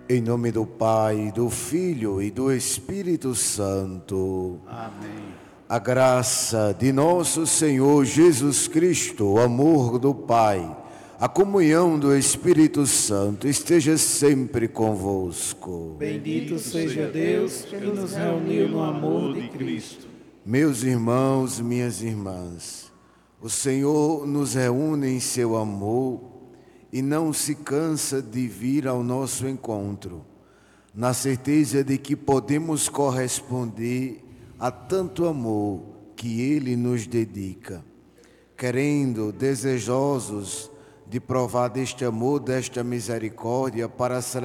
Em nome do Pai, do Filho e do Espírito Santo. Amém. A graça de nosso Senhor Jesus Cristo, o amor do Pai, a comunhão do Espírito Santo esteja sempre convosco. Bendito seja Deus que nos reuniu no amor de Cristo. Meus irmãos, minhas irmãs, o Senhor nos reúne em seu amor e não se cansa de vir ao nosso encontro, na certeza de que podemos corresponder a tanto amor que Ele nos dedica. Querendo, desejosos de provar deste amor, desta misericórdia, para